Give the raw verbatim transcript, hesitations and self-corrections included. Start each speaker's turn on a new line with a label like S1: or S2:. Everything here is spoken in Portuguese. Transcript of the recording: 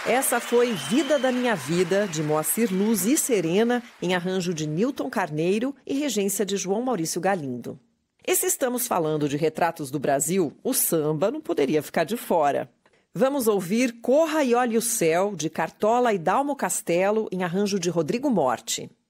S1: Essa foi Vida da Minha Vida, de Moacir Luz e Serena, em arranjo de Nilton Carneiro e regência de João Maurício Galindo. E se estamos falando de retratos do Brasil, o samba não poderia ficar de fora. Vamos ouvir Corra e Olhe o Céu, de Cartola e Dalmo Castelo, em arranjo de Rodrigo Morte.